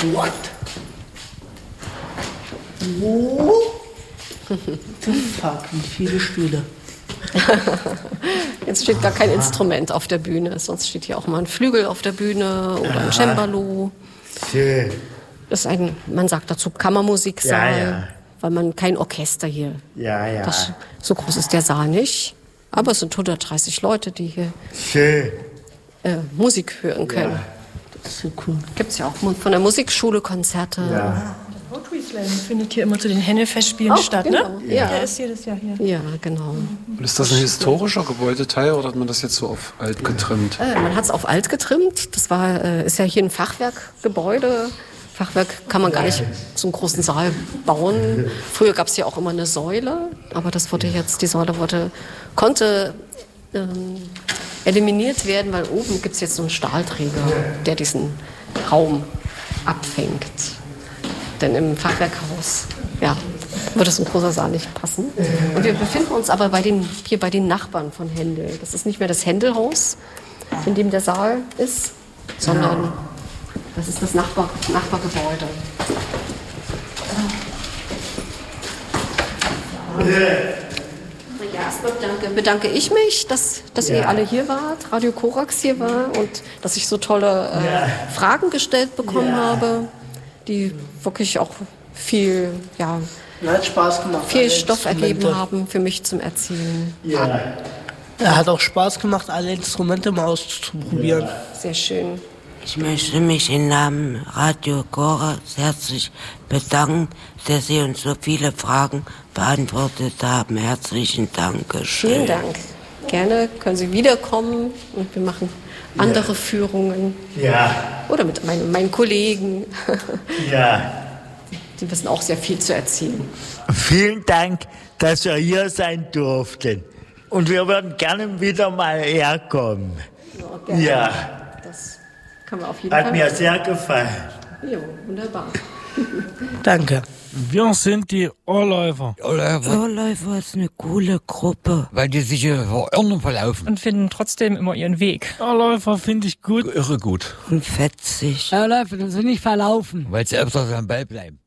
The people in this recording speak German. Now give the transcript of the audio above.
What? Wo? Fuck, wie viele Stühle. Jetzt steht gar kein Instrument auf der Bühne, sonst steht hier auch mal ein Flügel auf der Bühne oder ein Cembalo. Schön. Das ist ein, man sagt dazu Kammermusiksaal, weil man kein Orchester hier. So groß ist der Saal nicht, aber es sind 130 Leute, die hier Musik hören können. Ja, das ist so cool. Gibt es ja auch von der Musikschule Konzerte. Ja. Poetry Slam findet hier immer zu den Henne-Festspielen statt, genau. ne? Ja. Der ist jedes Jahr hier. Ja, genau. Und ist das ein historischer Gebäudeteil oder hat man das jetzt so auf alt getrimmt? Man hat es auf alt getrimmt. Das ist ja hier ein Fachwerkgebäude. Fachwerk kann man gar nicht so einen großen Saal bauen. Früher gab es ja auch immer eine Säule, aber die Säule konnte eliminiert werden, weil oben gibt es jetzt so einen Stahlträger, der diesen Raum abfängt. Denn im Fachwerkhaus, würde so ein großer Saal nicht passen. Und wir befinden uns aber hier bei den Nachbarn von Händel. Das ist nicht mehr das Händelhaus, in dem der Saal ist, sondern das ist das Nachbargebäude. Ja, erstmal bedanke ich mich, dass ihr alle hier wart, Radio Korax hier war und dass ich so tolle Fragen gestellt bekommen habe, die wirklich auch viel, Hat Spaß gemacht. viel Stoff ergeben haben für mich zum Erzählen. Ja. Hat auch Spaß gemacht, alle Instrumente mal auszuprobieren. Sehr schön. Ich möchte mich im Namen Radio Korax herzlich bedanken, dass Sie uns so viele Fragen beantwortet haben. Herzlichen Dank. Vielen Dank. Gerne können Sie wiederkommen und wir machen andere Führungen. Ja. Oder mit meinen Kollegen. Ja. Die wissen auch sehr viel zu erzählen. Vielen Dank, dass wir hier sein durften. Und wir würden gerne wieder mal herkommen. Ja. Das kann man auf jeden Fall. Hat mir sehr gefallen. Jo, wunderbar. Danke. Wir sind die Ohrläufer. Ohrläufer ist eine coole Gruppe. Weil die sich verirren verlaufen. Und finden trotzdem immer ihren Weg. Ohrläufer finde ich gut. Irre gut. Und fetzig. Ohrläufer, das sind nicht verlaufen. Weil sie öfters am Ball bleiben.